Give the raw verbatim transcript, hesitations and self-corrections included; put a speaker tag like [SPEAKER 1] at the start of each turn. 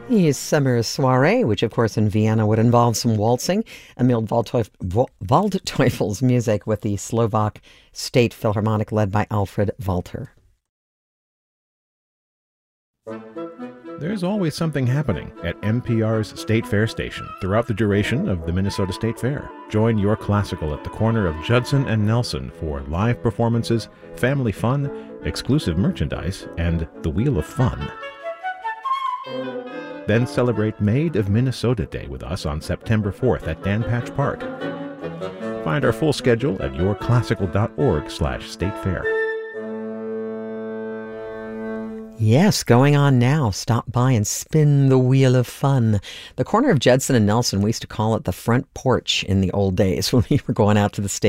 [SPEAKER 1] The summer soiree, which of course in Vienna would involve some waltzing, Emil Waldteuf- Wa- Waldteufel's music with the Slovak State Philharmonic led by Alfred Walter.
[SPEAKER 2] There's always something happening at N P R's State Fair station throughout the duration of the Minnesota State Fair. Join your classical at the corner of Judson and Nelson for live performances, family fun, exclusive merchandise, and the Wheel of Fun. Then celebrate Made of Minnesota Day with us on September fourth at Dan Patch Park. Find our full schedule at yourclassical.org slash state fair.
[SPEAKER 1] Yes, going on now. Stop by and spin the Wheel of Fun. The corner of Judson and Nelson, we used to call it the front porch in the old days when we were going out to the state.